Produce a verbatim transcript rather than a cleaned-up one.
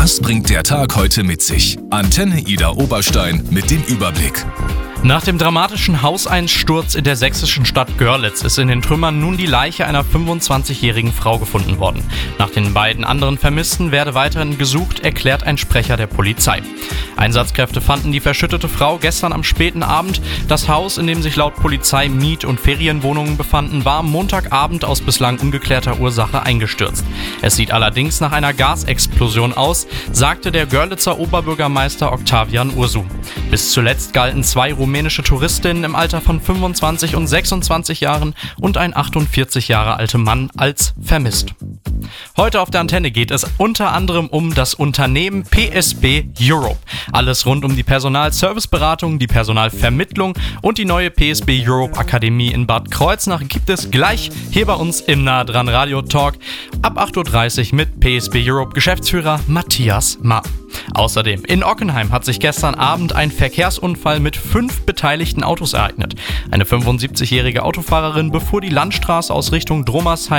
Was bringt der Tag heute mit sich? Antenne Ida Oberstein mit dem Überblick. Nach dem dramatischen Hauseinsturz in der sächsischen Stadt Görlitz ist in den Trümmern nun die Leiche einer fünfundzwanzigjährigen Frau gefunden worden. Nach den beiden anderen Vermissten werde weiterhin gesucht, erklärt ein Sprecher der Polizei. Einsatzkräfte fanden die verschüttete Frau gestern am späten Abend. Das Haus, in dem sich laut Polizei Miet- und Ferienwohnungen befanden, war am Montagabend aus bislang ungeklärter Ursache eingestürzt. Es sieht allerdings nach einer Gasexplosion aus, sagte der Görlitzer Oberbürgermeister Octavian Ursu. Bis zuletzt galten zwei rumänische Touristinnen im Alter von fünfundzwanzig und sechsundzwanzig Jahren und ein achtundvierzig Jahre alter Mann als vermisst. Heute auf der Antenne geht es unter anderem um das Unternehmen P S B Europe. Alles rund um die Personalserviceberatung, die Personalvermittlung und die neue P S B Europe Akademie in Bad Kreuznach gibt es gleich hier bei uns im Nah dran Radio Talk ab acht Uhr dreißig mit P S B Europe Geschäftsführer Matthias Ma. Außerdem, in Ockenheim hat sich gestern Abend ein Verkehrsunfall mit fünf beteiligten Autos ereignet. Eine fünfundsiebzigjährige Autofahrerin befuhr die Landstraße aus Richtung Drommersheim